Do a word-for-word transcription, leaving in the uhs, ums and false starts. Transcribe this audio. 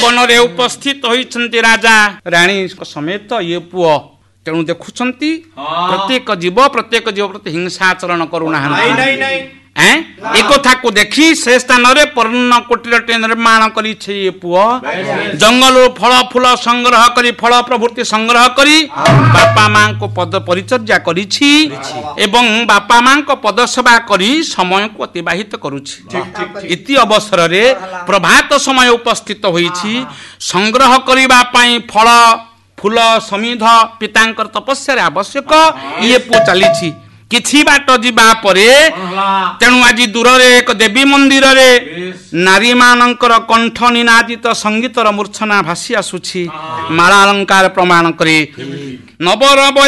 भुवन उपस्थित होइछन्ति राजा रानी समेत ये पुओ तेणु देखुछन्ति प्रत्येक जीव प्रत्येक जीव प्रति हिंसाचरण करुना एक कथा को देखी से स्थान रे पर्ण कुटीर निर्माण करी छे ये पुओ जंगल फल फूल संग्रह करी फल प्रभृति संग्रह करी बापा मां को पद परिचर्या करी छी एवं बापा मां को पद सेवा करी समय को अतिबाहित करूछि। इति अवसर रे प्रभात समय उपस्थित होई छी संग्रह करिबा पई फल फूल समिध पितांकर तपस्या रे आवश्यक ये पुओ चली छी किछि बाट जिबा परे तेणु आज दूर रे एक देवी मंदिर रे नारी मानकर कंठ निनादित संगीतर मूर्छना भासी आसुछि माला अलंकार प्रमाण करे नवरव